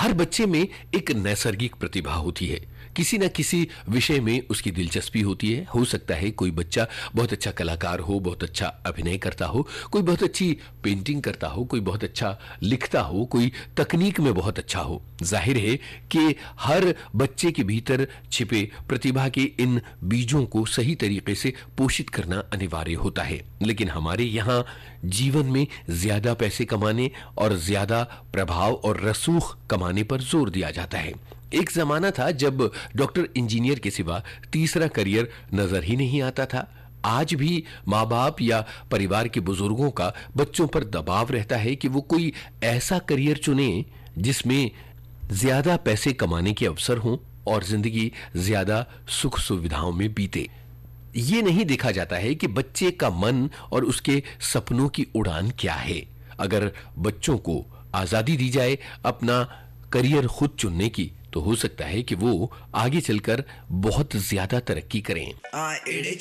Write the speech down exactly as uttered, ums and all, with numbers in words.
हर बच्चे में एक नैसर्गिक प्रतिभा होती है। किसी न किसी विषय में उसकी दिलचस्पी होती है। हो सकता है कोई बच्चा बहुत अच्छा कलाकार हो, बहुत अच्छा अभिनय करता हो, कोई बहुत अच्छी पेंटिंग करता हो, कोई बहुत अच्छा लिखता हो, कोई तकनीक में बहुत अच्छा हो। जाहिर है कि हर बच्चे के भीतर छिपे प्रतिभा के इन बीजों को सही तरीके से पोषित करना अनिवार्य होता है। लेकिन हमारे यहाँ जीवन में ज्यादा पैसे कमाने और ज्यादा प्रभाव और रसूख कमाने पर जोर दिया जाता है। एक जमाना था जब डॉक्टर इंजीनियर के सिवा तीसरा करियर नजर ही नहीं आता था। आज भी माँ बाप या परिवार के बुजुर्गों का बच्चों पर दबाव रहता है कि वो कोई ऐसा करियर चुने जिसमें ज्यादा पैसे कमाने के अवसर हों और जिंदगी ज्यादा सुख सुविधाओं में बीते। ये नहीं देखा जाता है कि बच्चे का मन और उसके सपनों की उड़ान क्या है। अगर बच्चों को आजादी दी जाए अपना करियर खुद चुनने की, तो हो सकता है कि वो आगे चलकर बहुत ज्यादा तरक्की करें।